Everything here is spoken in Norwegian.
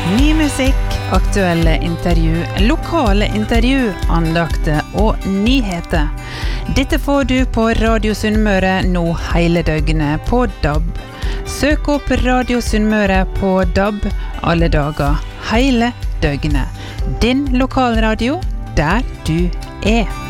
Ny musikk, aktuelle intervju, lokale intervju, andakter og nyheter. Dette får du på Radio Sunnmøre nå hele døgnet på DAB. Søk opp Radio Sunnmøre på DAB alle dager, hele døgnet. Din lokalradio der du er.